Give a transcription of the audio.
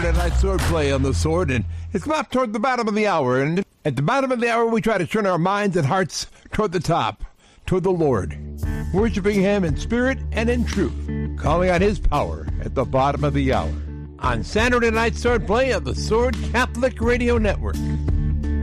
Saturday Night Sword Play on the Sword, and it's come up toward the bottom of the hour. And at the bottom of the hour, we try to turn our minds and hearts toward the top, toward the Lord, worshiping Him in spirit and in truth, calling out His power at the bottom of the hour. On Saturday Night Sword Play of the Sword Catholic Radio Network.